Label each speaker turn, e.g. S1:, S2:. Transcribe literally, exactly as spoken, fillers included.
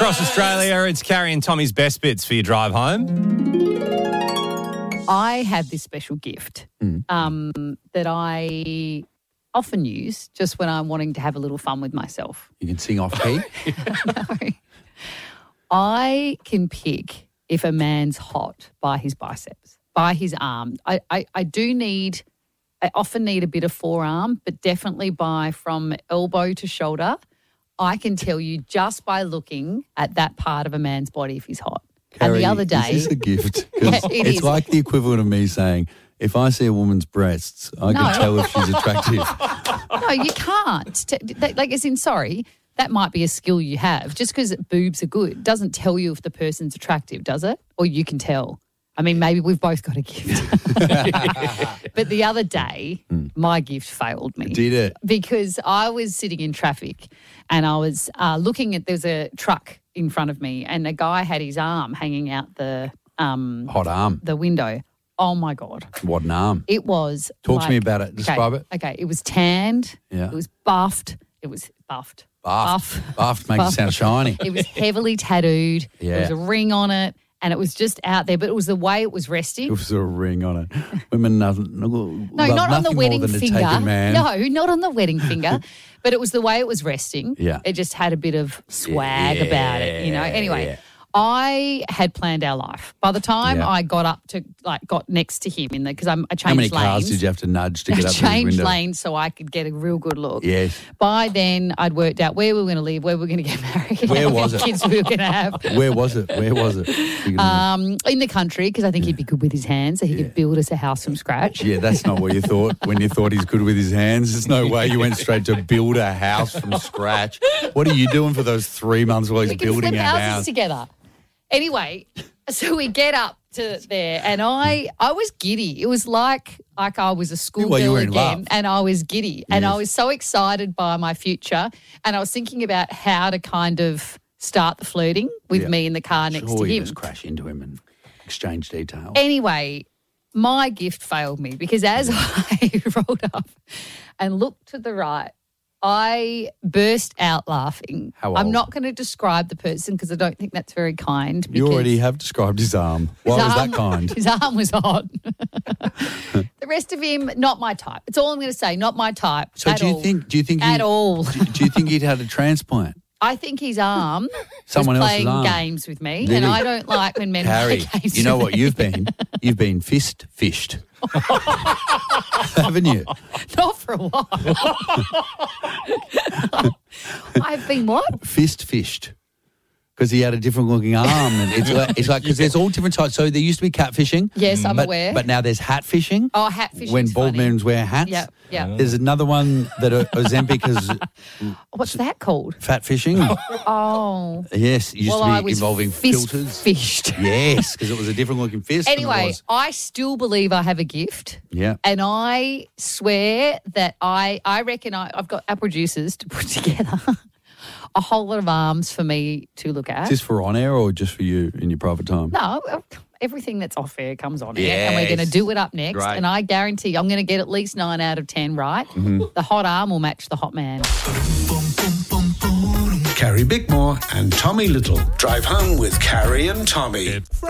S1: across Australia. It's Carrie and Tommy's best bits for your drive home.
S2: I have this special gift
S3: Mm.
S2: um, that I often use just when I'm wanting to have a little fun with myself.
S3: You can sing off key.
S2: No. I can pick if a man's hot by his biceps, by his arm. I, I, I do need, I often need a bit of forearm, but definitely by from elbow to shoulder. I can tell you just by looking at that part of a man's body if he's hot.
S3: Carrie,
S2: and the other day,
S3: is this a gift? 'Cause
S2: Yeah, it
S3: it's
S2: is.
S3: like the equivalent of me saying, if I see a woman's breasts, I can
S2: No.
S3: tell if she's attractive.
S2: no, you can't. T- that- Like, as in, sorry, that might be a skill you have. Just because boobs are good doesn't tell you if the person's attractive, does it? Or you can tell. I mean, maybe we've both got a gift. But the other day, my gift failed me.
S3: Did it?
S2: Because I was sitting in traffic and I was uh, looking at, there's a truck in front of me and a guy had his arm hanging out the um,
S3: Hot arm.
S2: the window. Oh, my God.
S3: What an arm.
S2: It was.
S3: Talk to
S2: like-
S3: me about it. Describe
S2: okay,
S3: it.
S2: Okay, it was tanned.
S3: Yeah.
S2: It was buffed. It was buffed.
S3: Buffed.
S2: Buff.
S3: Buffed makes
S2: Buff.
S3: it sound shiny.
S2: It was heavily tattooed.
S3: Yeah.
S2: There was a ring on it, and it was just out there. But it was the way it was resting.
S3: There was a ring on it. Women nothing, no,
S2: No, not on the wedding
S3: more than
S2: finger.
S3: To take a man.
S2: No, not on the wedding finger. But it was the way it was resting.
S3: Yeah.
S2: It just had a bit of swag
S3: Yeah,
S2: about it, you know. Anyway,
S3: yeah.
S2: I had planned our life. By the time
S3: Yeah.
S2: I got up to, like, got next to him in the, because I'm, I changed
S3: How many
S2: lanes.
S3: cars did you have to nudge to
S2: I
S3: get up to his
S2: changed
S3: window?
S2: lanes so I could get a real good look.
S3: Yes.
S2: By then, I'd worked out where we were going to live, where we were going to get married,
S3: Where
S2: how
S3: was
S2: many
S3: it?
S2: kids we were going to have.
S3: Where was it? Where was it? You can-
S2: Um, in the country, because I think he'd be good with his hands, so he could build us a house from scratch.
S3: yeah, that's not what you thought when you thought he's good with his hands. There's no way you went straight to build a house from scratch. What are you doing for those three months while he's
S2: We can
S3: building
S2: flip
S3: a
S2: houses
S3: house?
S2: together. Anyway, so we get up to there, and I I was giddy. It was like like I was a
S3: Well,
S2: schoolgirl
S3: you were in
S2: again,
S3: love.
S2: and I was giddy, and I
S3: Yes.
S2: was so excited by my future, and I was thinking about how to kind of start the flirting with
S3: Yeah.
S2: me in the car next
S3: Sure,
S2: to
S3: you
S2: him.
S3: just crash into him and exchange details.
S2: Anyway, my gift failed me because as I rolled up and looked to the right, I burst out laughing.
S3: How
S2: I'm
S3: old?
S2: not going to describe the person because I don't think that's very kind.
S3: You
S2: because
S3: already have described his arm. Why
S2: his
S3: was
S2: arm-
S3: that kind?
S2: His arm was hot. The rest of him, not my type. It's all I'm going to say. Not my type.
S3: So
S2: at
S3: do you
S2: all.
S3: think? Do you think?
S2: At
S3: he,
S2: all.
S3: Do, do you think he'd had a transplant?
S2: I think his arm
S3: Someone
S2: was
S3: else's
S2: playing
S3: arm.
S2: games with me,
S3: Really?
S2: and I don't like when men
S3: Harry,
S2: play games.
S3: you know
S2: with
S3: what
S2: me.
S3: you've been? You've been fist fished, haven't you?
S2: Not for a while. I've been what?
S3: Fist fished. Because he had a different looking arm, and it's like it's like because there's all different types. So there used to be catfishing.
S2: Yes, I'm
S3: but,
S2: aware.
S3: But now there's hat fishing.
S2: Oh, hat fishing.
S3: when bald men wear hats.
S2: Yeah, yeah.
S3: There's another one that uh, Ozempic has
S2: What's that called?
S3: fat fishing.
S2: Oh.
S3: Yes, it used
S2: well,
S3: to be
S2: I was
S3: involving
S2: fist
S3: filters.
S2: fished.
S3: Yes, because it was a different looking fist. than it
S2: Anyway,
S3: was.
S2: I still believe I have a gift.
S3: Yeah.
S2: And I swear that I, I reckon I, I've got our producers to put together a whole lot of arms for me to look at.
S3: Is this for on air or just for you in your private time?
S2: No, everything that's off air comes on air, and we're going to
S3: Yes.
S2: do it up next.
S3: Great.
S2: And I guarantee I'm going to get at least nine out of ten right.
S3: Mm-hmm.
S2: The hot arm will match the hot man.
S4: Carrie Bickmore and Tommy Little. Drive home with Carrie and Tommy.